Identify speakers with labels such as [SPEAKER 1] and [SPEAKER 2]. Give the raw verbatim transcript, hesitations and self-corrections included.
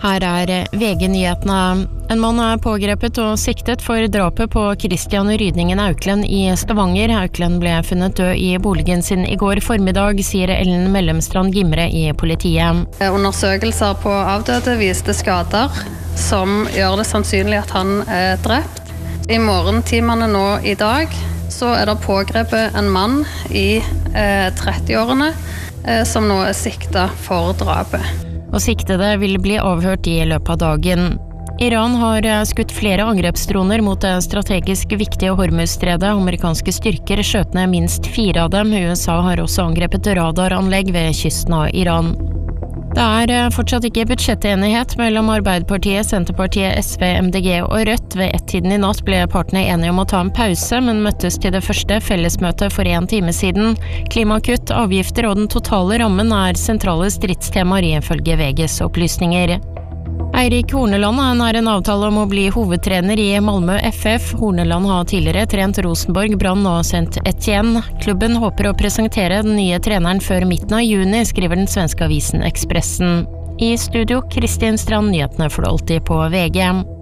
[SPEAKER 1] Her er V G-nyhetene. En mann er pågrepet og siktet for drapet på Christian Rydningen Auklend i Stavanger. Auklend ble funnet død i boligen sin i går formiddag, sier Ellen Mellemstrand Gimre i politiet.
[SPEAKER 2] Undersøkelser på avdøde viste skader som gjør det sannsynlig at han er drept. I morgentimene nå i dag så er det pågrepet en mann i eh, trettiårene eh, som nå er siktet for drapet.
[SPEAKER 1] Og siktede vil bli avhørt i løpet av dagen. Iran har skutt flere angrepsdroner mot det strategisk viktige Hormuzstredet. Amerikanske styrker skjøt ned minst fire av dem. U S A har også angrepet radaranlegg ved kysten av Iran. Det er fortsatt ikke budsjettenighet mellom Arbeiderpartiet, Senterpartiet, S V, M D G og Rødt. Ved ett-tiden i natt ble partene enige om å ta en pause, men møttes til det første fellesmøtet for en time siden. Klimakutt, avgifter og den totale rammen er sentrale stridstemaer ifølge V G's opplysninger. Eirik Horneland er nær en avtale om å bli hovedtrener i Malmö F F. Horneland har tidligere trent Rosenborg, Brann og Saint Etienne. Klubben håper å presentere den nye treneren før midten av juni, skriver den svenske avisen Expressen. I studio, Kristin Strand, nyhetene for alltid på V G.